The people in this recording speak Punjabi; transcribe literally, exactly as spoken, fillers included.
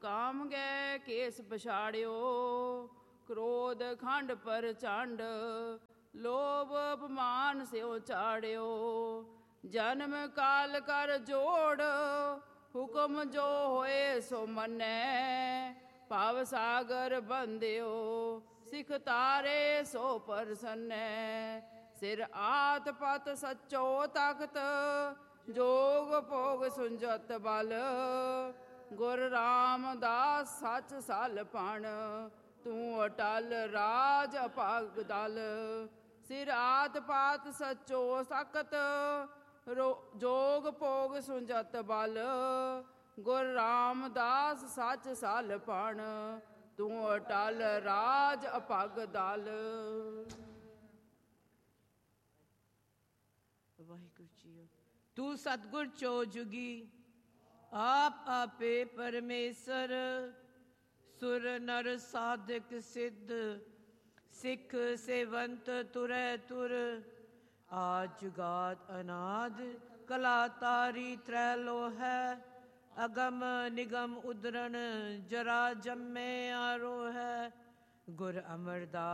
ਕਾਮ ਗੈ ਕੇਸ ਪਛਾੜਿਓ, ਕ੍ਰੋਧ ਖੰਡ ਪ੍ਰਚੰਡ, ਲੋਭ ਅਪਮਾਨ ਸਿਉ ਚਾੜਿਓ। ਜਨਮ ਕਾਲ ਕਰ ਜੋੜ, ਹੁਕਮ ਜੋ ਹੋਏ ਸੋ ਮੰਨੈ, ਭਵ ਸਾਗਰ ਬੰਧਿਓ, ਸਿਖ ਤਾਰੇ ਸੋ ਪ੍ਰਸੰਨੈ। ਸਿਰ ਆਤ ਪਤ ਸੱਚੋ ਤਖਤ, ਜੋਗ ਭੋਗ ਸੁੰਜਤ ਬਲ, ਗੁਰ ਰਾਮਦਾਸ ਸੱਚ ਸਲਪਣ, ਤੂੰ ਅਟਲ ਰਾਜ ਅਪਾਗ ਦਲ। ਸਿਰ ਆਤ ਪਾਤ ਸੱਚੋ ਤਖਤ, ਜੋਗ ਭੋਗ ਸੁੰਜਤ ਬਲ, ਗੁਰ ਰਾਮਦਾਸ ਸੱਚ ਸਲਪਣ, ਤੂੰ ਅਟਲ ਰਾਜ ਅਪਾਗ ਦਲ। ਵਾਹਿਗੁਰੂ ਜੀ। ਤੂੰ ਸਤਿਗੁਰ ਚੋ ਜੁਗੀ, ਆਪ ਆਪੇ ਪਰਮੇਸ਼ਰ, ਸੁਰ ਨਰ ਸਾਧਕ ਸਿੱਧ, ਸਿੱਖ ਸੇਵੰਤ ਤੁਰੈ ਤੁਰ। ਆਦ ਜੁਗਾਦ ਅਨਾਦ, ਕਲਾ ਤਾਰੀ ਤ੍ਰੈ ਲੋਹੈ, ਅਗਮ ਨਿਗਮ ਉਦਰਣ, ਜਰਾ ਜੰਮੇ ਆਰੋ ਹੈ। ਗੁਰ ਅਮਰਦਾਸ